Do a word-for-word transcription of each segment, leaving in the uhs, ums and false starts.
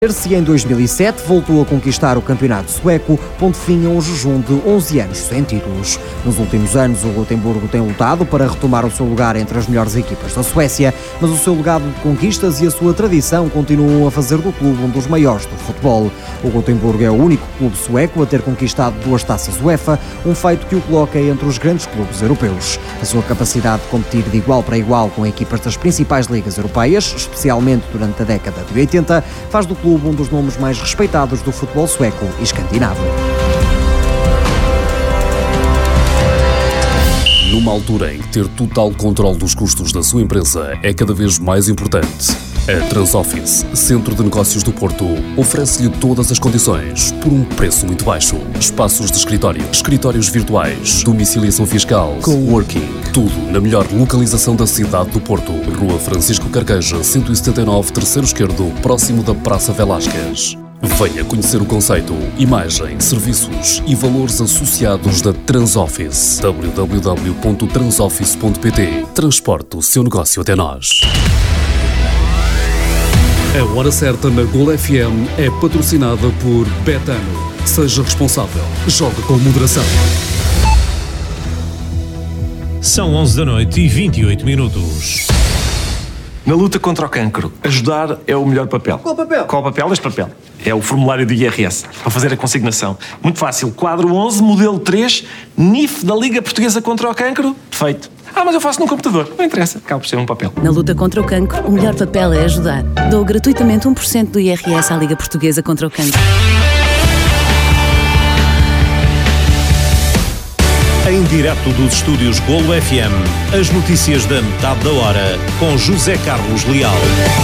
E em dois mil e sete voltou a conquistar o campeonato sueco, pondo fim a um jejum de onze anos sem títulos. Nos últimos anos, o Gotemburgo tem lutado para retomar o seu lugar entre as melhores equipas da Suécia, mas o seu legado de conquistas e a sua tradição continuam a fazer do clube um dos maiores do futebol. O Gotemburgo é o único clube sueco a ter conquistado duas taças UEFA, um feito que o coloca entre os grandes clubes europeus. A sua capacidade de competir de igual para igual com equipas das principais ligas europeias, especialmente durante a década de oitenta, faz do clube um dos nomes mais respeitados do futebol sueco e escandinavo. Numa altura em que ter total controle dos custos da sua empresa é cada vez mais importante, a Transoffice, Centro de Negócios do Porto, oferece-lhe todas as condições por um preço muito baixo. Espaços de escritório, escritórios virtuais, domiciliação fiscal, coworking, tudo na melhor localização da cidade do Porto. Rua Francisco Carqueja, cento e setenta e nove, terceiro esquerdo, próximo da Praça Velasquez. Venha conhecer o conceito, imagem, serviços e valores associados da Transoffice. w w w ponto transoffice ponto p t. Transporte o seu negócio até nós. A Hora Certa na Gol F M é patrocinada por Betano. Seja responsável. Jogue com moderação. São onze da noite e vinte e oito minutos. Na luta contra o cancro, ajudar é o melhor papel. Qual papel? Qual papel? Este papel. É o formulário do I R S, para fazer a consignação. Muito fácil. Quadro onze, modelo três, N I F da Liga Portuguesa contra o Cancro. Feito. Ah, mas eu faço num computador. Não interessa. Acaba por ser um papel. Na luta contra o cancro, o melhor papel é ajudar. Dou gratuitamente um por cento do I R S à Liga Portuguesa contra o Cancro. Em direto dos estúdios Golo F M, as notícias da metade da hora, com José Carlos Leal.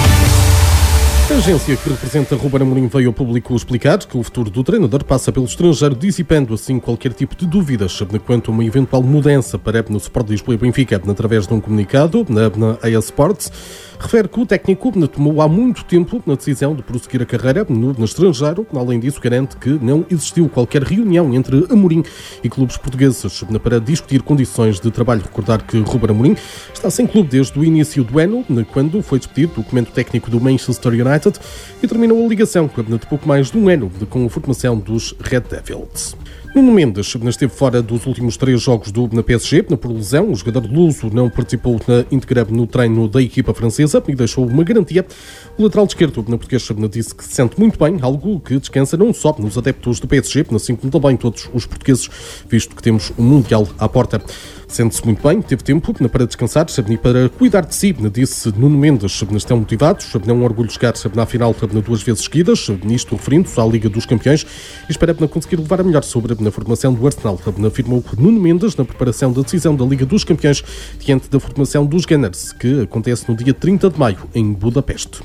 A agência que representa Ruben Amorim veio ao público explicar que o futuro do treinador passa pelo estrangeiro, dissipando assim qualquer tipo de dúvidas quanto a uma eventual mudança para no Sport Lisboa e Benfica. Através de um comunicado na, na A E S Sports, refere que o técnico tomou há muito tempo a decisão de prosseguir a carreira no, no estrangeiro. Além disso, garante que não existiu qualquer reunião entre Amorim e clubes portugueses para discutir condições de trabalho. Recordar que Ruben Amorim está sem clube desde o início do ano, quando foi despedido do comando técnico do Manchester United e terminou a ligação de pouco mais de um ano com a formação dos Red Devils. Nuno Mendes esteve fora dos últimos três jogos do na P S G por lesão. O jogador luso não participou na íntegra no treino da equipa francesa e deixou uma garantia. O lateral esquerdo na portuguesa disse que se sente muito bem, algo que descansa não só nos adeptos do P S G, assim como também todos os portugueses, visto que temos um Mundial à porta. Sente-se muito bem, teve tempo para descansar e para cuidar de si, disse Nuno Mendes. Estão motivados, não é um orgulho chegar na final duas vezes seguidas, nisto referindo-se à Liga dos Campeões, e espera conseguir levar a melhor sobre a formação do Arsenal, afirmou Nuno Mendes na preparação da decisão da Liga dos Campeões diante da formação dos Gunners, que acontece no dia trinta de maio em Budapeste.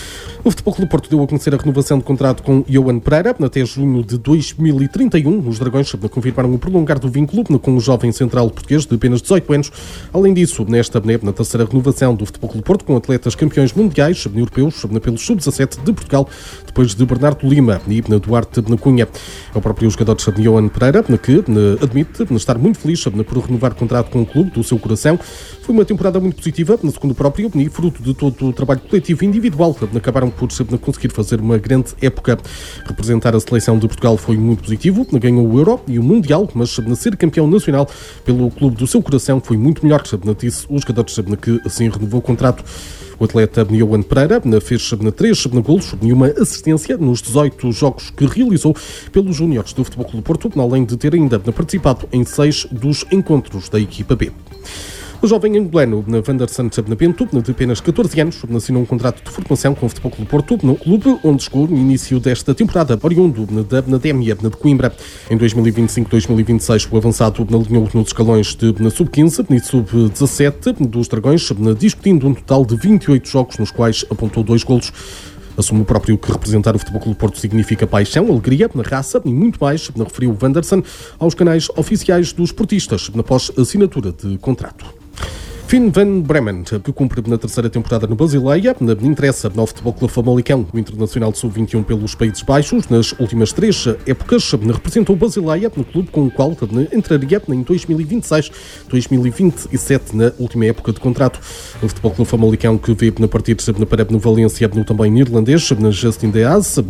O Futebol Clube do Porto deu a conhecer a renovação de contrato com Yohan Pereira até junho de dois mil e trinta e um. Os Dragões confirmaram o prolongar do vínculo com o jovem central português de apenas dezoito anos. Além disso, nesta na terceira renovação do Futebol Clube do Porto com atletas campeões mundiais europeus pelos sub dezassete de Portugal, depois de Bernardo Lima e Duarte Cunha. É o próprio jogador Yohan Pereira que admite estar muito feliz por renovar o contrato com o clube do seu coração. Foi uma temporada muito positiva, segundo o próprio, e fruto de todo o trabalho coletivo e individual. Acabaram por conseguir fazer uma grande época. Representar a seleção de Portugal foi muito positivo, ganhou o Euro e o Mundial, mas ser campeão nacional pelo clube do seu coração foi muito melhor, disse o jogador que assim renovou o contrato. O atleta Yohan Pereira fez três golos e uma assistência nos dezoito jogos que realizou pelos júniores do Futebol Clube do Porto, além de ter ainda participado em seis dos encontros da equipa B. O jovem angolano Wanderson Bento, de apenas catorze anos, assinou um contrato de formação com o Futebol Clube do Porto, no clube onde chegou no início desta temporada, oriundo da Académia de Coimbra. Em dois mil e vinte e cinco dois mil e vinte e seis, o avançado alinhou nos escalões de sub quinze e sub dezassete dos Dragões, discutindo um total de vinte e oito jogos, nos quais apontou dois golos. Assume o próprio que representar o Futebol Clube do Porto significa paixão, alegria, raça e muito mais, referiu Wanderson aos canais oficiais dos portistas, após assinatura de contrato. Finn van Bremen, que cumpre na terceira temporada no Basileia, interessa no Futebol Clube Famalicão, o internacional sub vinte e um pelos Países Baixos. Nas últimas três épocas, representou o Basileia no clube com o qual entraria em dois mil e vinte e seis, dois mil e vinte e sete, na última época de contrato. O Futebol Clube Famalicão, que vê na partida para no Valência, no também neerlandês, na Justin de Haas,